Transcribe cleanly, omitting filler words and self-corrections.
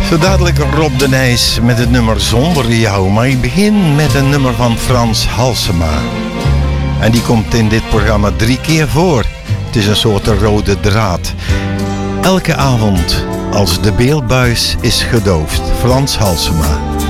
Zo dadelijk Rob de Nijs met het nummer Zonder Jou. Maar ik begin met een nummer van Frans Halsema. En die komt in dit programma 3 keer voor. Het is een soort rode draad. Elke avond als de beeldbuis is gedoofd. Frans Halsema.